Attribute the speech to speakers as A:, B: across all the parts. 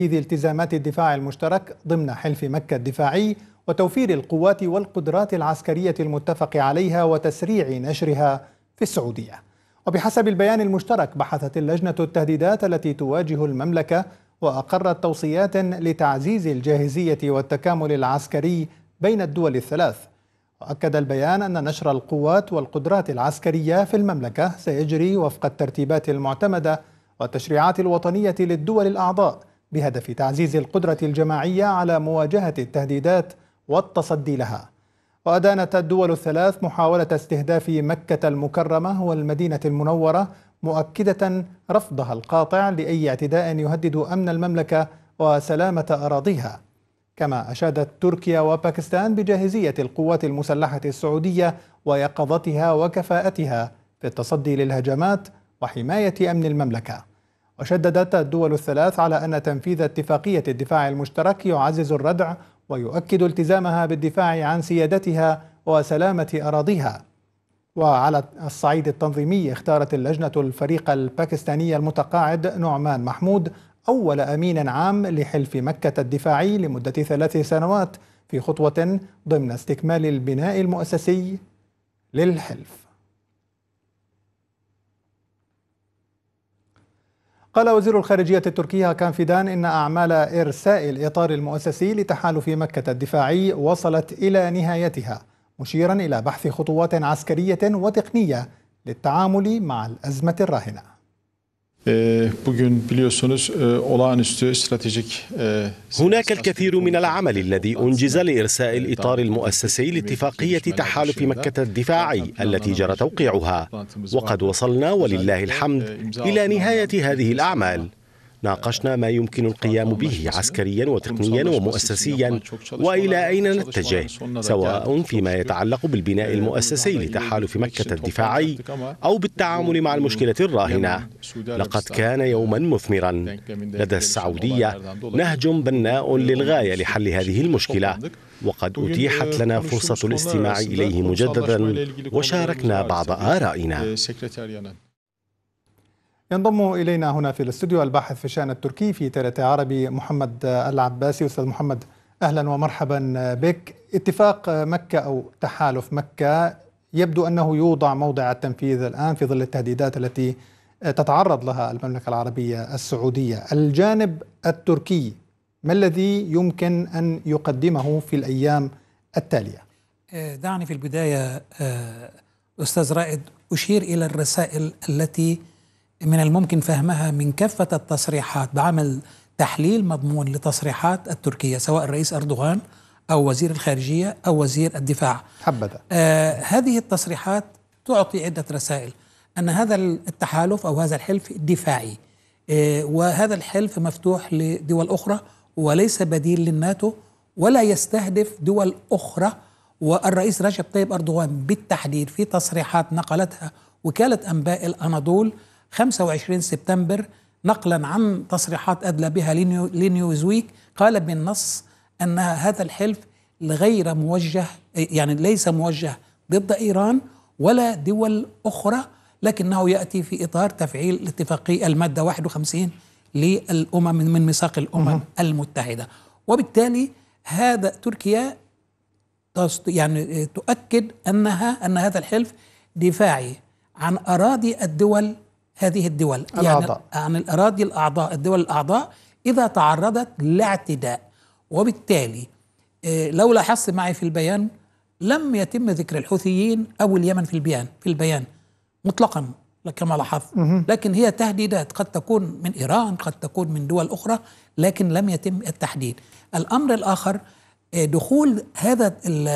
A: تنفيذ التزامات الدفاع المشترك ضمن حلف مكة الدفاعي وتوفير القوات والقدرات العسكرية المتفق عليها وتسريع نشرها في السعودية. وبحسب البيان المشترك بحثت اللجنة التهديدات التي تواجه المملكة وأقرت توصيات لتعزيز الجاهزية والتكامل العسكري بين الدول الثلاث. وأكد البيان أن نشر القوات والقدرات العسكرية في المملكة سيجري وفق الترتيبات المعتمدة والتشريعات الوطنية للدول الأعضاء بهدف تعزيز القدرة الجماعية على مواجهة التهديدات والتصدي لها. وأدانت الدول الثلاث محاولة استهداف مكة المكرمة والمدينة المنورة، مؤكدة رفضها القاطع لأي اعتداء يهدد أمن المملكة وسلامة أراضيها. كما أشادت تركيا وباكستان بجاهزية القوات المسلحة السعودية ويقظتها وكفاءتها في التصدي للهجمات وحماية أمن المملكة. وشددت الدول الثلاث على أن تنفيذ اتفاقية الدفاع المشترك يعزز الردع ويؤكد التزامها بالدفاع عن سيادتها وسلامة أراضيها. وعلى الصعيد التنظيمي اختارت اللجنة الفريق الباكستاني المتقاعد نعمان محمود أول أمين عام لحلف مكة الدفاعي لمدة 3 سنوات في خطوة ضمن استكمال البناء المؤسسي للحلف. قال وزير الخارجية التركي هاكان فيدان إن أعمال إرساء الإطار المؤسسي لتحالف مكة الدفاعي وصلت إلى نهايتها، مشيرا إلى بحث خطوات عسكرية وتقنية للتعامل مع الأزمة الراهنة.
B: هناك الكثير من العمل الذي أنجز لإرساء الإطار المؤسسي لاتفاقية تحالف مكة الدفاعي التي جرى توقيعها، وقد وصلنا ولله الحمد إلى نهاية هذه الأعمال. ناقشنا ما يمكن القيام به عسكريا وتقنيا ومؤسسيا وإلى أين نتجه، سواء فيما يتعلق بالبناء المؤسسي لتحالف مكة الدفاعي أو بالتعامل مع المشكلة الراهنة. لقد كان يوما مثمرا. لدى السعودية نهج بناء للغاية لحل هذه المشكلة، وقد أتيحت لنا فرصة الاستماع إليه مجددا وشاركنا بعض آرائنا.
A: ينضم إلينا هنا في الاستوديو الباحث في الشأن التركي في TRT عربي محمد العباسي. أستاذ محمد، أهلا ومرحبا بك. اتفاق مكة أو تحالف مكة يبدو أنه يوضع موضع التنفيذ الآن في ظل التهديدات التي تتعرض لها المملكة العربية السعودية. الجانب التركي ما الذي يمكن أن يقدمه في الأيام التالية؟
C: دعني في البداية أستاذ رائد أشير إلى الرسائل التي من الممكن فهمها من كافة التصريحات، بعمل تحليل مضمون لتصريحات التركية سواء الرئيس أردوغان أو وزير الخارجية أو وزير الدفاع.
A: حبذا.
C: هذه التصريحات تعطي عدة رسائل: أن هذا التحالف أو هذا الحلف دفاعي، وهذا الحلف مفتوح لدول أخرى وليس بديل للناتو ولا يستهدف دول أخرى. والرئيس رجب طيب أردوغان بالتحديد في تصريحات نقلتها وكالة أنباء الأناضول 25 سبتمبر نقلا عن تصريحات أدلى بها لنيوزويك، قال بالنص أن هذا الحلف غير موجه، يعني ليس موجه ضد إيران ولا دول أخرى، لكنه يأتي في إطار تفعيل الاتفاقية المادة 51 للأمم من ميثاق الأمم المتحدة. وبالتالي هذا تركيا يعني تؤكد أن هذا الحلف دفاعي عن أراضي الدول، هذه الدول يعني عن الأراضي الأعضاء، الدول الأعضاء إذا تعرضت لاعتداء. وبالتالي لو لاحظت معي في البيان لم يتم ذكر الحوثيين أو اليمن في البيان مطلقا كما لاحظت، لكن هي تهديدات قد تكون من إيران قد تكون من دول أخرى، لكن لم يتم التحديد. الأمر الآخر دخول هذا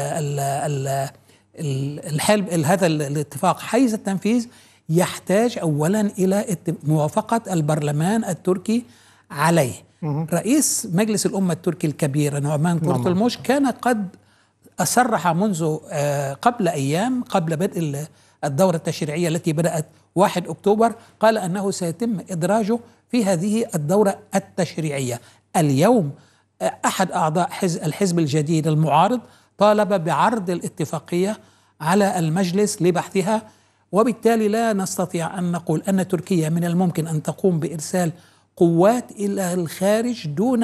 C: هذا الاتفاق حيز التنفيذ يحتاج أولا إلى موافقة البرلمان التركي عليه. رئيس مجلس الأمة التركي الكبير نعمان كورتلموش كان قد أصرح منذ قبل أيام قبل بدء الدورة التشريعية التي بدأت 1 أكتوبر، قال أنه سيتم إدراجه في هذه الدورة التشريعية. اليوم أحد أعضاء الحزب الجديد المعارض طالب بعرض الاتفاقية على المجلس لبحثها، وبالتالي لا نستطيع أن نقول أن تركيا من الممكن أن تقوم بإرسال قوات إلى الخارج دون